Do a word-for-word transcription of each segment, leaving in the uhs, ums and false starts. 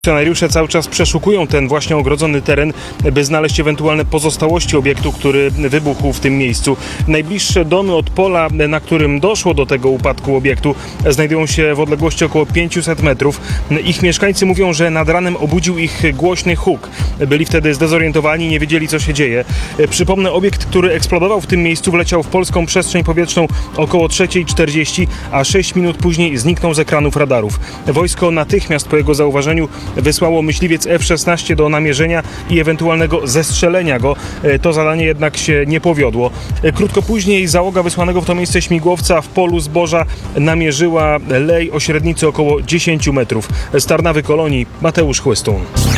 Funkcjonariusze cały czas przeszukują ten właśnie ogrodzony teren, by znaleźć ewentualne pozostałości obiektu, który wybuchł w tym miejscu. Najbliższe domy od pola, na którym doszło do tego upadku obiektu, znajdują się w odległości około pięćset metrów. Ich mieszkańcy mówią, że nad ranem obudził ich głośny huk. Byli wtedy zdezorientowani, nie wiedzieli, co się dzieje. Przypomnę, obiekt, który eksplodował w tym miejscu, wleciał w polską przestrzeń powietrzną około trzecia czterdzieści, a sześć minut później zniknął z ekranów radarów. Wojsko natychmiast po jego zauważeniu wysłało myśliwiec F szesnaście do namierzenia i ewentualnego zestrzelenia go. To zadanie jednak się nie powiodło. Krótko później załoga wysłanego w to miejsce śmigłowca w polu zboża namierzyła lej o średnicy około dziesięć metrów. Z Tarnawy Kolonii Mateusz Chłystun.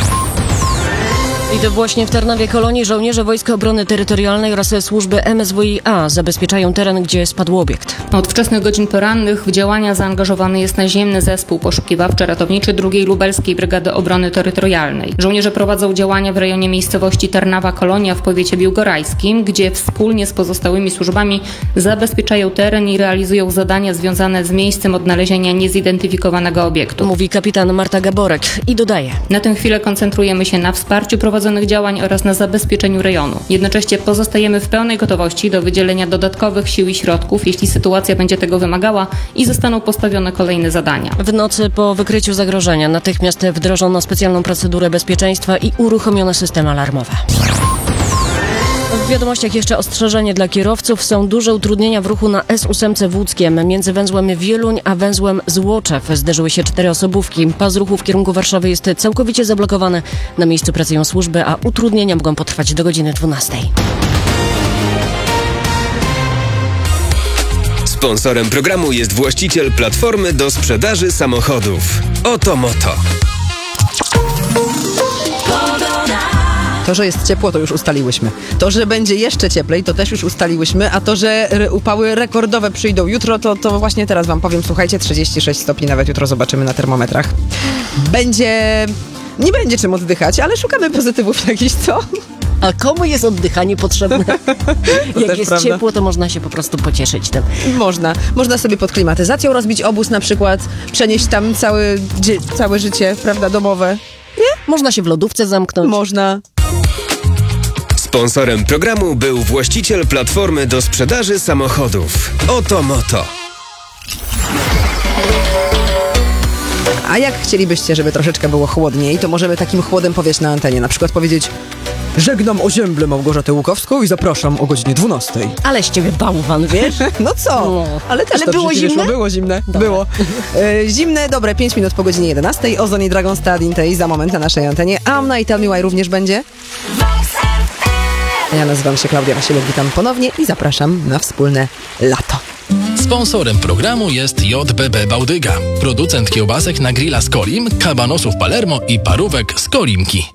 I to właśnie w Tarnowie Kolonii żołnierze Wojska Obrony Terytorialnej oraz służby M S W I A zabezpieczają teren, gdzie spadł obiekt. Od wczesnych godzin porannych w działania zaangażowany jest naziemny zespół poszukiwawczy-ratowniczy drugiej Lubelskiej Brygady Obrony Terytorialnej. Żołnierze prowadzą działania w rejonie miejscowości Tarnawa Kolonia w powiecie biłgorajskim, gdzie wspólnie z pozostałymi służbami zabezpieczają teren i realizują zadania związane z miejscem odnalezienia niezidentyfikowanego obiektu. Mówi kapitan Marta Gaborek i dodaje: Na tę chwilę koncentrujemy się na wsparciu prowadzonych działań oraz na zabezpieczeniu rejonu. Jednocześnie pozostajemy w pełnej gotowości do wydzielenia dodatkowych sił i środków, jeśli sytuacja będzie tego wymagała i zostaną postawione kolejne zadania. W nocy po wykryciu zagrożenia natychmiast wdrożono specjalną procedurę bezpieczeństwa i uruchomiono systemy alarmowe. W wiadomościach jeszcze ostrzeżenie dla kierowców. Są duże utrudnienia w ruchu na S osiem w Łódzkiem. Między węzłem Wieluń a węzłem Złoczew zderzyły się cztery osobówki. Pas ruchu w kierunku Warszawy jest całkowicie zablokowany. Na miejscu pracują służby, a utrudnienia mogą potrwać do godziny dwunastej. Sponsorem programu jest właściciel platformy do sprzedaży samochodów. Oto Moto. To, że jest ciepło, to już ustaliłyśmy. To, że będzie jeszcze cieplej, to też już ustaliłyśmy, a to, że upały rekordowe przyjdą jutro, to, to właśnie teraz wam powiem, słuchajcie, trzydzieści sześć stopni nawet jutro zobaczymy na termometrach. Będzie... nie będzie czym oddychać, ale szukamy pozytywów jakichś, co? A komu jest oddychanie potrzebne? Jak jest prawda. ciepło, to można się po prostu pocieszyć tym. Można. Można sobie pod klimatyzacją rozbić obóz na przykład, przenieść tam całe, dzie- całe życie, prawda, domowe. Można się w lodówce zamknąć. Można. Sponsorem programu był właściciel platformy do sprzedaży samochodów. Oto Moto. A jak chcielibyście, żeby troszeczkę było chłodniej, to możemy takim chłodem powiedzieć na antenie. Na przykład powiedzieć: żegnam Ozięble Małgorzatę Łukowską i zapraszam o godzinie dwunastej. Ale z ciebie bałwan, wiesz? No co? No. Ale też Ale to było przecież zimne? Było zimne. Dobra. Było. E, zimne, dobre, pięć minut po godzinie jedenastej. Ozon i Dragonstad Intei za moment na naszej antenie. Amna i Tell Me Why również będzie. Ja nazywam się Klaudia Wasilek, witam ponownie i zapraszam na wspólne lato. Sponsorem programu jest J B B Bałdyga, producent kiełbasek na grilla z Kolim, kabanosów Palermo i parówek z Kolimki.